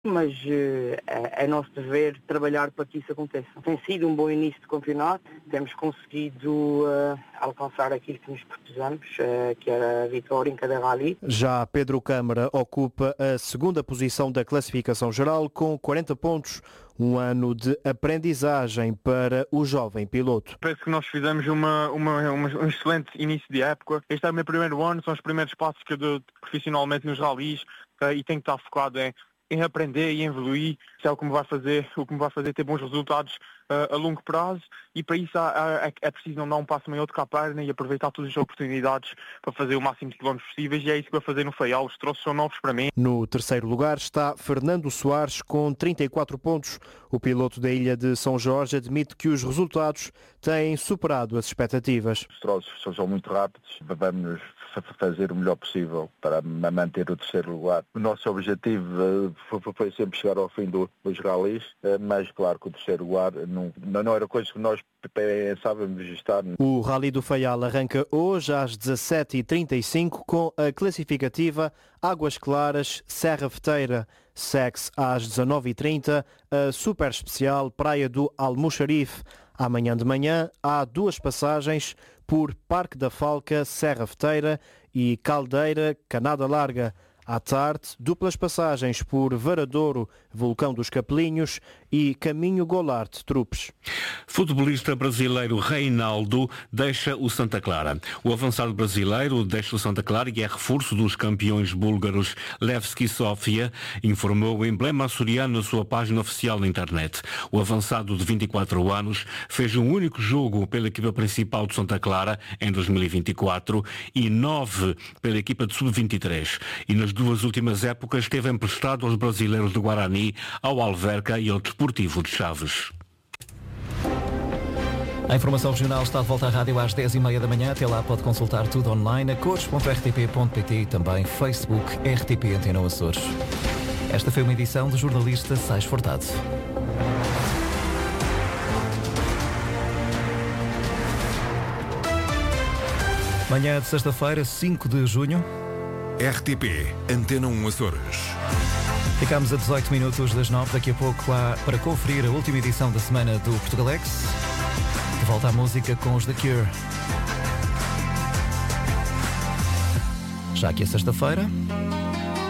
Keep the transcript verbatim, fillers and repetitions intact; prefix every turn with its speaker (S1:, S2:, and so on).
S1: mas uh, é, é nosso dever trabalhar para que isso aconteça. Tem sido um bom início de campeonato, temos conseguido uh, alcançar aquilo que nos propusemos, uh, que era a vitória em cada rally.
S2: Já Pedro Câmara ocupa a segunda posição da classificação geral com quarenta pontos, um ano de aprendizagem para o jovem piloto.
S3: Penso que nós fizemos uma, uma, uma, um excelente início de época. Este é o meu primeiro ano, são os primeiros passos que eu dou profissionalmente nos rallies uh, e tenho que estar focado em em aprender e evoluir. Isso é o que me vai fazer, o que me vai fazer ter bons resultados uh, a longo prazo, e para isso há, há, é preciso não dar um passo maior do que a perna e aproveitar todas as oportunidades para fazer o máximo de quilómetros possíveis, e é isso que vou fazer no Faial. Os troços são novos para mim.
S2: No terceiro lugar está Fernando Soares com trinta e quatro pontos. O piloto da Ilha de São Jorge admite que os resultados têm superado as expectativas.
S4: Os troços são muito rápidos, vamos fazer o melhor possível para manter o terceiro lugar. O nosso objetivo foi sempre chegar ao fim do, dos rallies, mas claro que o terceiro lugar não, não era coisa que nós pensávamos estar.
S2: O Rally do Faial arranca hoje às dezassete e trinta e cinco com a classificativa Águas Claras Serra Feteira. Segue-se às dezanove e trinta a super especial Praia do Almoxarife. Amanhã de manhã há duas passagens por Parque da Falca, Serra Feteira e Caldeira, Canada Larga. À tarde, duplas passagens por Varadouro, Vulcão dos Capelinhos e Caminho Golarte, Trupes.
S5: Futebolista brasileiro Reinaldo deixa o Santa Clara. O avançado brasileiro deixa o Santa Clara e é reforço dos campeões búlgaros Levski Sofia, informou o emblema açoriano na sua página oficial na internet. O avançado de vinte e quatro anos fez um único jogo pela equipa principal de Santa Clara em dois mil e vinte e quatro e nove pela equipa de sub vinte e três. E nas duas últimas épocas esteve emprestado aos brasileiros do Guarani, ao Alverca e ao Desportivo de Chaves.
S6: A informação regional está de volta à rádio às dez e meia da manhã. Até lá pode consultar tudo online a cores ponto r t p ponto p t e também Facebook R T P Antena Açores. Esta foi uma edição do jornalista Sais Fortado. Manhã de sexta-feira, cinco de junho.
S7: R T P Antena um Açores.
S6: Ficamos a dezoito minutos das nove. Daqui a pouco há para conferir a última edição da semana do Portugalex. De volta à música com os The Cure. Já que é sexta-feira.